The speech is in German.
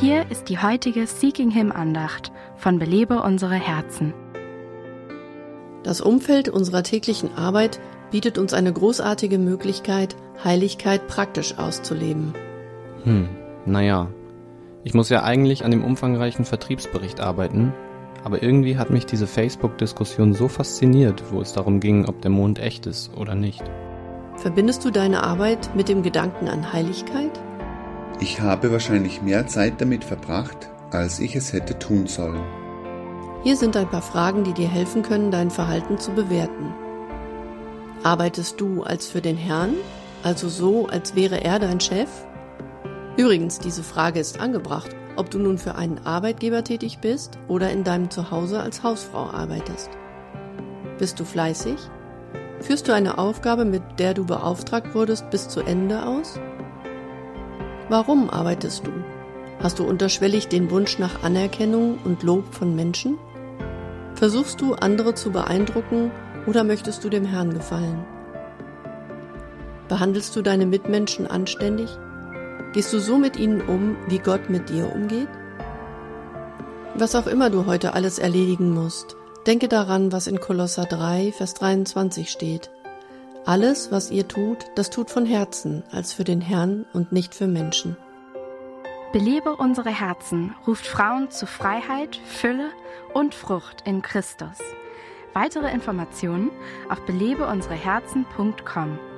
Hier ist die heutige Seeking Him Andacht von Belebe unsere Herzen. Das Umfeld unserer täglichen Arbeit bietet uns eine großartige Möglichkeit, Heiligkeit praktisch auszuleben. Naja, ich muss ja eigentlich an dem umfangreichen Vertriebsbericht arbeiten, aber irgendwie hat mich diese Facebook-Diskussion so fasziniert, wo es darum ging, ob der Mond echt ist oder nicht. Verbindest du deine Arbeit mit dem Gedanken an Heiligkeit? Ich habe wahrscheinlich mehr Zeit damit verbracht, als ich es hätte tun sollen. Hier sind ein paar Fragen, die dir helfen können, dein Verhalten zu bewerten. Arbeitest du als für den Herrn, also so, als wäre er dein Chef? Übrigens, diese Frage ist angebracht, ob du nun für einen Arbeitgeber tätig bist oder in deinem Zuhause als Hausfrau arbeitest. Bist du fleißig? Führst du eine Aufgabe, mit der du beauftragt wurdest, bis zu Ende aus? Warum arbeitest du? Hast du unterschwellig den Wunsch nach Anerkennung und Lob von Menschen? Versuchst du, andere zu beeindrucken oder möchtest du dem Herrn gefallen? Behandelst du deine Mitmenschen anständig? Gehst du so mit ihnen um, wie Gott mit dir umgeht? Was auch immer du heute alles erledigen musst, denke daran, was in Kolosser 3, Vers 23 steht. Alles, was ihr tut, das tut von Herzen, als für den Herrn und nicht für Menschen. Belebe unsere Herzen ruft Frauen zu Freiheit, Fülle und Frucht in Christus. Weitere Informationen auf belebeunsereherzen.com.